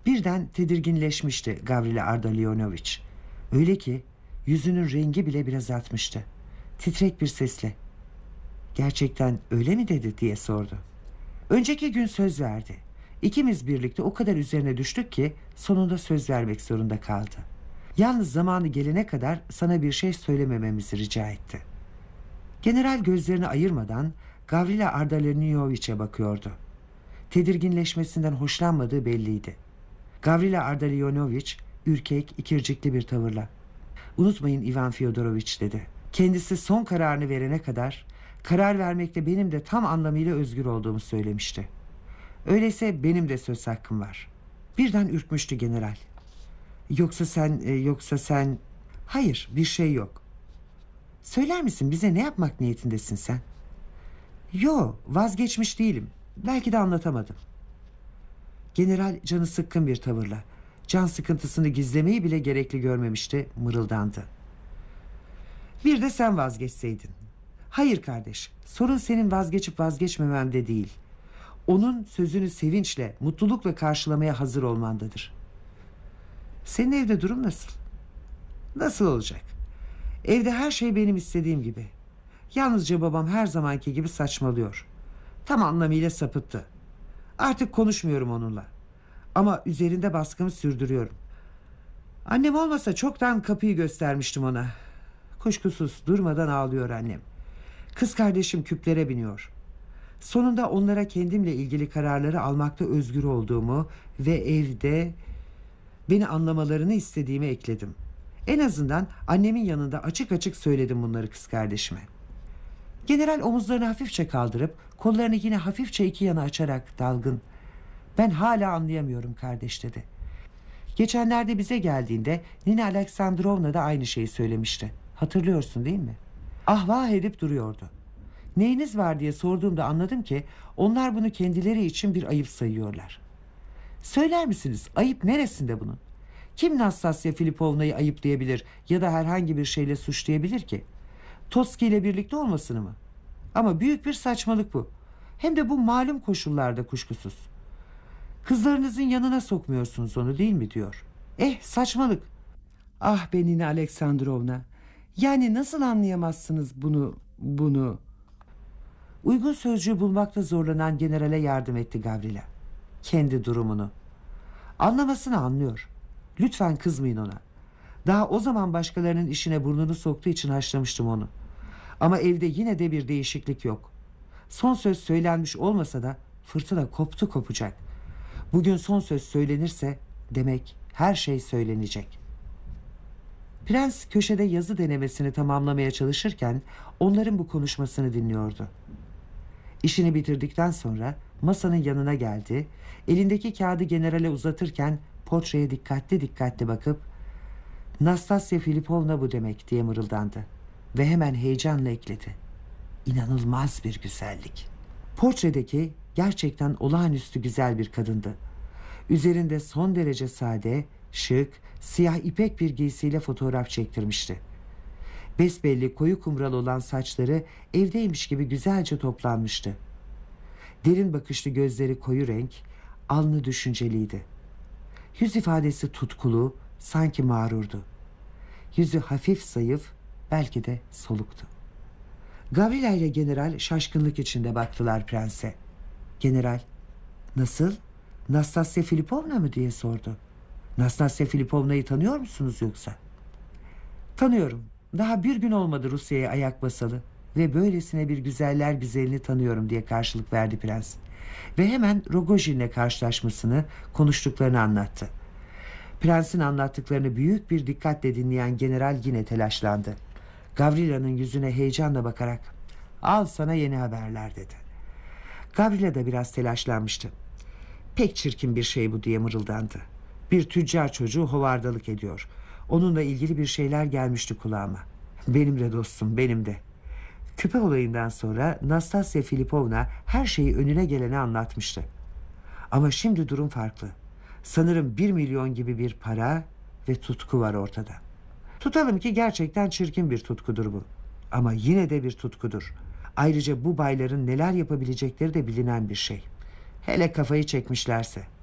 Birden tedirginleşmişti Gavrila Ardalionovich. Öyle ki yüzünün rengi bile biraz atmıştı. Titrek bir sesle "Gerçekten öyle mi dedi?" diye sordu. Önceki gün söz verdi. İkimiz birlikte o kadar üzerine düştük ki sonunda söz vermek zorunda kaldı. Yalnız zamanı gelene kadar sana bir şey söylemememizi rica etti. General gözlerini ayırmadan Gavrila Ardalionovich'e bakıyordu. Tedirginleşmesinden hoşlanmadığı belliydi. Gavrila Ardalionovich ürkek, ikircikli bir tavırla "Unutmayın Ivan Fyodorovich" dedi. "Kendisi son kararını verene kadar karar vermekte benim de tam anlamıyla özgür olduğumu söylemişti. Öyleyse benim de söz hakkım var." Birden ürkmüştü general. Yoksa sen... Hayır, bir şey yok. Söyler misin, bize ne yapmak niyetindesin sen?" "Yo, vazgeçmiş değilim. Belki de anlatamadım." General canı sıkkın bir tavırla, can sıkıntısını gizlemeyi bile gerekli görmemişti, mırıldandı. "Bir de sen vazgeçseydin." "Hayır kardeş, sorun senin vazgeçip vazgeçmememde değil. Onun sözünü sevinçle, mutlulukla karşılamaya hazır olmandadır." "Senin evde durum nasıl?" "Nasıl olacak? Evde her şey benim istediğim gibi. Yalnızca babam her zamanki gibi saçmalıyor. Tam anlamıyla sapıttı. Artık konuşmuyorum onunla. Ama üzerinde baskımı sürdürüyorum. Annem olmasa çoktan kapıyı göstermiştim ona. Kuşkusuz durmadan ağlıyor annem. Kız kardeşim küplere biniyor. Sonunda onlara kendimle ilgili kararları almakta özgür olduğumu ve evde beni anlamalarını istediğimi ekledim. En azından annemin yanında açık açık söyledim bunları kız kardeşime." General omuzlarını hafifçe kaldırıp kollarını yine hafifçe iki yana açarak dalgın, "Ben hala anlayamıyorum kardeş" dedi. "Geçenlerde bize geldiğinde Nina Aleksandrovna da aynı şeyi söylemişti. Hatırlıyorsun değil mi? Ah vah edip duruyordu. Neyiniz var diye sorduğumda anladım ki onlar bunu kendileri için bir ayıp sayıyorlar. Söyler misiniz, ayıp neresinde bunun? Kim Nastasya Filipovna'yı ayıplayabilir ya da herhangi bir şeyle suçlayabilir ki? Toski ile birlikte olmasını mı? Ama büyük bir saçmalık bu. Hem de bu malum koşullarda kuşkusuz. Kızlarınızın yanına sokmuyorsunuz onu değil mi diyor. Saçmalık. Ah Benina Aleksandrovna. Yani nasıl anlayamazsınız bunu? Uygun sözcüğü bulmakta zorlanan generale yardım etti Gavrila. Kendi durumunu. Anlamasını anlıyor. Lütfen kızmayın ona. Daha o zaman başkalarının işine burnunu soktuğu için haşlamıştım onu. Ama evde yine de bir değişiklik yok. Son söz söylenmiş olmasa da fırtına koptu kopacak. Bugün son söz söylenirse demek her şey söylenecek." Prens köşede yazı denemesini tamamlamaya çalışırken onların bu konuşmasını dinliyordu. İşini bitirdikten sonra masanın yanına geldi. Elindeki kağıdı generale uzatırken portreye dikkatli bakıp "Nastasya Filipovna bu demek" diye mırıldandı. Ve hemen heyecanla ekledi: "İnanılmaz bir güzellik." Portredeki gerçekten olağanüstü güzel bir kadındı. Üzerinde son derece sade, şık, siyah ipek bir giysiyle fotoğraf çektirmişti. Besbelli koyu kumral olan saçları evdeymiş gibi güzelce toplanmıştı. Derin bakışlı gözleri koyu renk, alnı düşünceliydi. Yüz ifadesi tutkulu, sanki mağrurdu. Yüzü hafif zayıf, belki de soluktu. Gavrila ile general şaşkınlık içinde baktılar prense. General, "Nasıl? Nastasya Filipovna mı?" diye sordu. "Nastasya Filipovna'yı tanıyor musunuz yoksa?" "Tanıyorum. Daha bir gün olmadı Rusya'ya ayak basalı ve böylesine bir güzeller güzelini tanıyorum" diye karşılık verdi prens. Ve hemen Rogojin'le karşılaşmasını, konuştuklarını anlattı. Prensin anlattıklarını büyük bir dikkatle dinleyen general yine telaşlandı. Gavrila'nın yüzüne heyecanla bakarak "Al sana yeni haberler" dedi. Gavrila da biraz telaşlanmıştı. "Pek çirkin bir şey bu" diye mırıldandı. "Bir tüccar çocuğu hovardalık ediyor. Onunla ilgili bir şeyler gelmişti kulağıma." "Benim de dostum, benim de." Küpe olayından sonra Nastasya Filipovna her şeyi önüne gelene anlatmıştı. Ama şimdi durum farklı. Sanırım 1 milyon gibi bir para ve tutku var ortada. Tutalım ki gerçekten çirkin bir tutkudur bu. Ama yine de bir tutkudur. Ayrıca bu bayların neler yapabilecekleri de bilinen bir şey. Hele kafayı çekmişlerse.